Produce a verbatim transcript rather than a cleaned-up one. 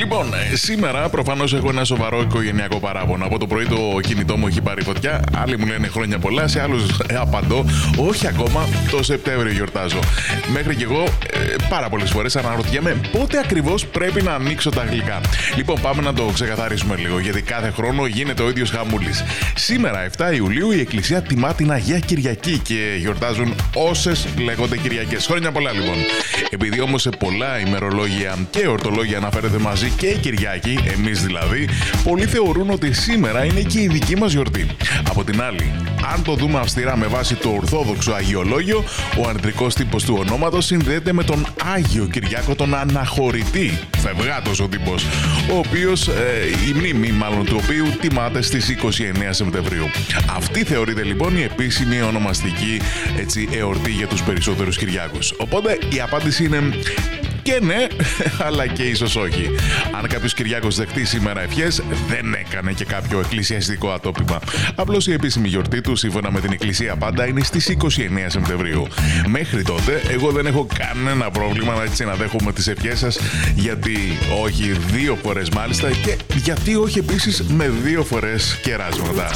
Λοιπόν, σήμερα προφανώς έχω ένα σοβαρό οικογενειακό παράπονο. Από το πρωί το κινητό μου έχει πάρει φωτιά. Άλλοι μου λένε χρόνια πολλά, σε άλλους ε, απαντώ. Όχι ακόμα, το Σεπτέμβριο γιορτάζω. Μέχρι και εγώ ε, πάρα πολλές φορές αναρωτιέμαι πότε ακριβώς πρέπει να ανοίξω τα γλυκά. Λοιπόν, πάμε να το ξεκαθαρίσουμε λίγο, γιατί κάθε χρόνο γίνεται ο ίδιος χαμούλης. Σήμερα, εφτά Ιουλίου, η Εκκλησία τιμά την Αγία Κυριακή και γιορτάζουν όσες λέγονται Κυριακές. Χρόνια πολλά, λοιπόν. Επειδή όμως σε πολλά ημερολόγια και ορτολόγια αναφέρεται μαζί και η Κυριακή, εμείς δηλαδή, πολλοί θεωρούν ότι σήμερα είναι και η δική μας γιορτή. Από την άλλη, αν το δούμε αυστηρά με βάση το ορθόδοξο αγιολόγιο, ο ανδρικός τύπος του ονόματος συνδέεται με τον Άγιο Κυριάκο τον Αναχωρητή, φευγάτος ο τύπος, ο οποίος, ε, η μνήμη μάλλον του οποίου τιμάται στις είκοσι εννέα Σεπτεμβρίου. Αυτή θεωρείται λοιπόν η επίσημη ονομαστική έτσι, εορτή για τους περισσότερους Κυριάκους. Οπότε η απάντηση είναι και ναι, αλλά και ίσως όχι. Αν κάποιος Κυριάκος δεχτεί σήμερα ευχές, δεν έκανε και κάποιο εκκλησιαστικό ατόπιμα. Απλώς η επίσημη γιορτή του, σύμφωνα με την Εκκλησία πάντα, είναι στις είκοσι εννέα Σεπτεμβρίου. Μέχρι τότε, εγώ δεν έχω κανένα πρόβλημα να έτσι να δέχομαι τις ευχές σας, γιατί όχι δύο φορές μάλιστα, και γιατί όχι επίσης με δύο φορές κεράσματα.